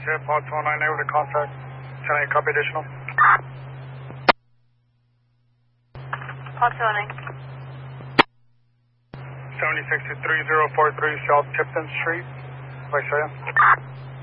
Jet, Pod 209, able to contact. 10-8, copy additional. Pod 209. 76 to 3043 South Tipton Street, Visalia.